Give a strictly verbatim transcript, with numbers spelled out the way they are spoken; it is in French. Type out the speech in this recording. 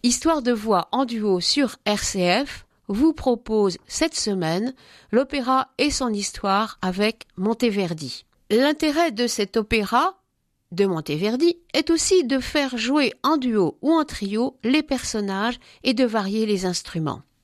Histoire de voix en duo sur R C F vous propose cette semaine l'opéra et son histoire avec Monteverdi. L'intérêt de cet opéra de Monteverdi est aussi de faire jouer en duo ou en trio les personnages et de varier les instruments.